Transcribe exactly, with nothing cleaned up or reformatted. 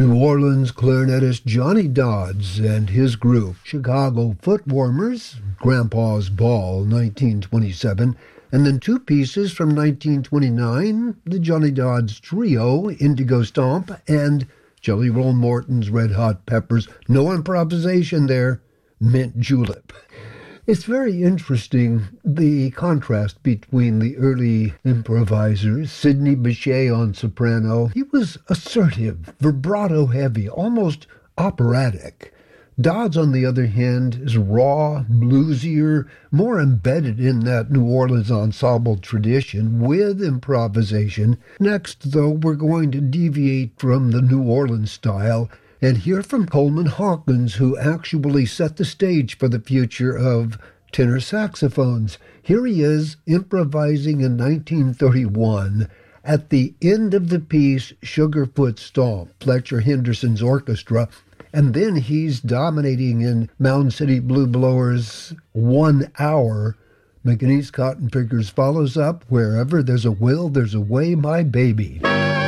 New Orleans clarinetist Johnny Dodds and his group, Chicago Footwarmers, Grandpa's Ball, nineteen twenty-seven, and then two pieces from nineteen twenty-nine, the Johnny Dodds Trio, Indigo Stomp, and Jelly Roll Morton's Red Hot Peppers. No improvisation there, Mint Julep. It's very interesting, the contrast between the early improvisers. Sidney Bechet on soprano. He was assertive, vibrato-heavy, almost operatic. Dodds, on the other hand, is raw, bluesier, more embedded in that New Orleans ensemble tradition with improvisation. Next, though, we're going to deviate from the New Orleans style and hear from Coleman Hawkins, who actually set the stage for the future of tenor saxophones. Here he is, improvising in nineteen thirty-one at the end of the piece, Sugarfoot Stomp, Fletcher Henderson's orchestra, and then he's dominating in Mound City Blue Blowers' One Hour. McNeese Cotton Pickers follows up, Wherever There's a Will, There's a Way, My Baby.